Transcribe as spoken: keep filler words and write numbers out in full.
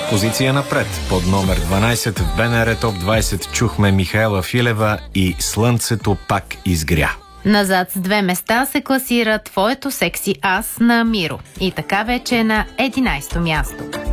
Позиция напред. Под номер дванайсет в БНР Топ двайсет чухме Михаела Филева и "Слънцето пак изгря". Назад с две места се класира "Твоето секси аз" на Миро. И така вече е на единайсето място.